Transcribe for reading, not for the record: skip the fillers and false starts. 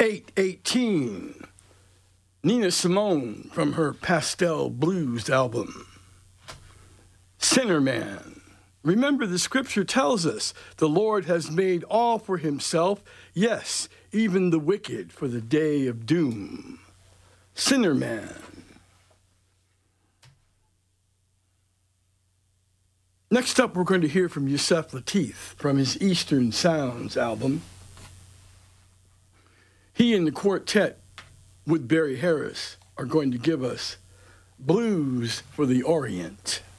818, Nina Simone from her Pastel Blues album. Sinner Man. Remember, the scripture tells us the Lord has made all for himself, yes, even the wicked for the day of doom. Sinner Man. Next up, we're going to hear from Yusef Lateef from his Eastern Sounds album. He and the quartet with Barry Harris are going to give us Blues for the Orient.